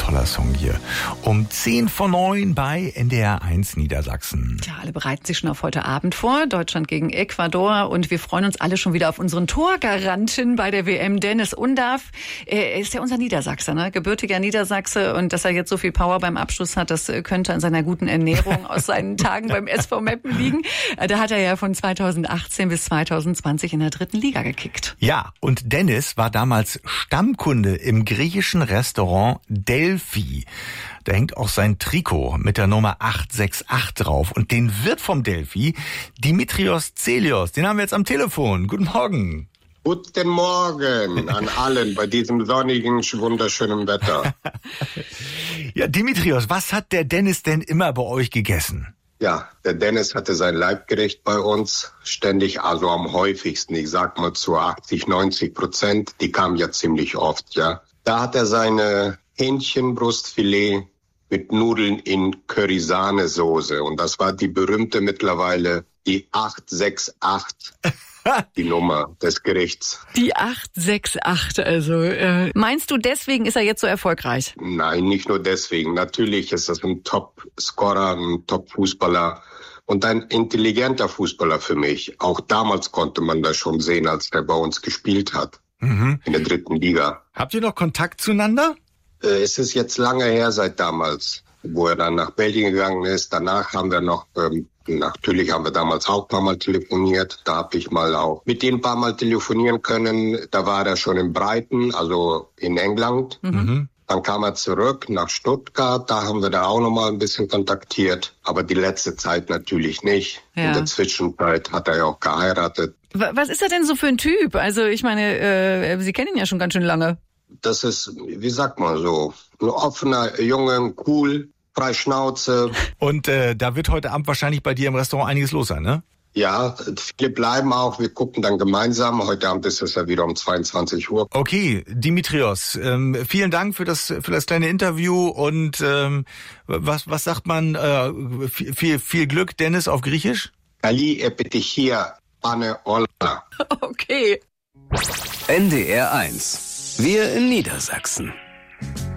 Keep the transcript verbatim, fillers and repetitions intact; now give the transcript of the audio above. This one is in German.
toller Song hier. Um zehn vor neun bei N D R eins Niedersachsen. Tja, alle bereiten sich schon auf heute Abend vor. Deutschland gegen Ecuador. Und wir freuen uns alle schon wieder auf unseren Torgaranten bei der W M, Dennis Undaff. Er ist ja unser Niedersachser, ne? Gebürtiger Niedersachse. Und dass er jetzt so viel Power beim Abschluss hat, das könnte an seiner guten Ernährung aus seinen Tagen beim S V Meppen liegen. Da hat er ja von zweitausendachtzehn bis zweitausendzwanzig in der dritten Liga gekickt. Ja, und Dennis war damals Stammkunde im griechischen Restaurant Delphi. Da hängt auch sein Trikot mit der Nummer acht sechs acht drauf. Und den Wirt vom Delphi, Dimitrios Zelios, den haben wir jetzt am Telefon. Guten Morgen. Guten Morgen an allen bei diesem sonnigen, wunderschönen Wetter. Ja, Dimitrios, was hat der Dennis denn immer bei euch gegessen? Ja, der Dennis hatte sein Leibgericht bei uns ständig, also am häufigsten. Ich sag mal zu achtzig, neunzig Prozent. Die kamen ja ziemlich oft, ja. Da hat er seine Hähnchenbrustfilet mit Nudeln in Curry-Sahnesoße. Und das war die berühmte mittlerweile, die acht sechs acht. Die Nummer des Gerichts. Die acht sechs acht, also äh, meinst du, deswegen ist er jetzt so erfolgreich? Nein, nicht nur deswegen. Natürlich ist das ein Top-Scorer, ein Top-Fußballer und ein intelligenter Fußballer für mich. Auch damals konnte man das schon sehen, als er bei uns gespielt hat, mhm. in der dritten Liga. Habt ihr noch Kontakt zueinander? Äh, es ist jetzt lange her seit damals, wo er dann nach Belgien gegangen ist. Danach haben wir noch... Ähm, Natürlich haben wir damals auch ein paar Mal telefoniert. Da habe ich mal auch mit ihm ein paar Mal telefonieren können. Da war er schon in Brighton, also in England. Mhm. Dann kam er zurück nach Stuttgart. Da haben wir da auch noch mal ein bisschen kontaktiert. Aber die letzte Zeit natürlich nicht. Ja. In der Zwischenzeit hat er ja auch geheiratet. Was ist er denn so für ein Typ? Also ich meine, äh, Sie kennen ihn ja schon ganz schön lange. Das ist, wie sagt man so, ein offener Junge, cool. Frei Schnauze. Und äh, da wird heute Abend wahrscheinlich bei dir im Restaurant einiges los sein, ne? Ja, viele bleiben auch. Wir gucken dann gemeinsam. Heute Abend ist es ja wieder um zweiundzwanzig Uhr. Okay, Dimitrios, ähm, vielen Dank für das für das kleine Interview. Und ähm, was was sagt man? Äh, viel viel Glück, Dennis, auf Griechisch? Kali epetichia pane olla. Okay. N D R eins. Wir in Niedersachsen.